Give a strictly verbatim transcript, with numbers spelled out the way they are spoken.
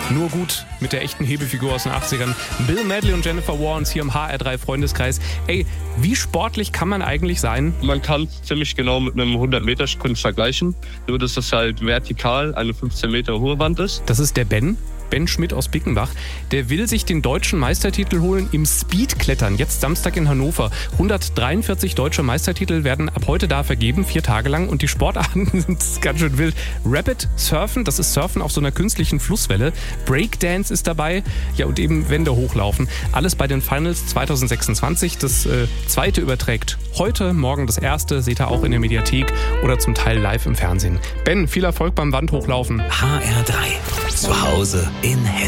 Nur gut mit der echten Hebefigur aus den achtzigern. Bill Medley und Jennifer Warnes hier im H R drei Freundeskreis. Ey, wie sportlich kann man eigentlich sein? Man kann ziemlich genau mit einem hundert-Meter-Sprint vergleichen. Nur, dass das halt vertikal eine fünfzehn Meter hohe Wand ist. Das ist der Ben. Ben Schmidt aus Bickenbach, der will sich den deutschen Meistertitel holen im Speedklettern. Jetzt Samstag in Hannover. hundertdreiundvierzig deutsche Meistertitel werden ab heute da vergeben, vier Tage lang. Und die Sportarten sind ganz schön wild. Rapid Surfen, das ist Surfen auf so einer künstlichen Flusswelle. Breakdance ist dabei. Ja, und eben Wände hochlaufen. Alles bei den Finals zwanzig sechsundzwanzig. Das äh, zweite überträgt heute, morgen das erste. Seht ihr auch in der Mediathek oder zum Teil live im Fernsehen. Ben, viel Erfolg beim Wandhochlaufen. H R drei. Zu Hause in Hessen.